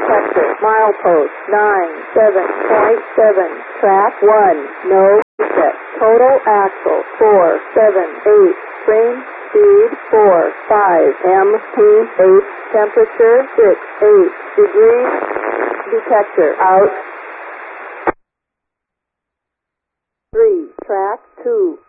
detector. Milepost 97.7. Track 1. No reset. Total axle 478. Frame speed 45. MP8. Temperature 68 degrees. Detector out. 3. Track 2.